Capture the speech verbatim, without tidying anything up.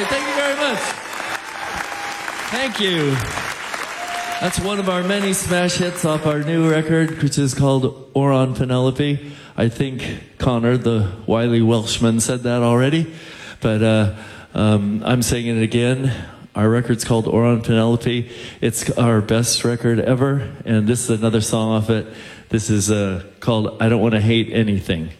thank you very much. Thank you. That's one of our many smash hits off our new record, which is called Oron Penelope. I think Connor, the wily Welshman, said that already, but uh, um, I'm saying it again. Our record's called Oron Penelope. It's our best record ever, and this is another song off it. This is uh, called I Don't Want to Hate Anything.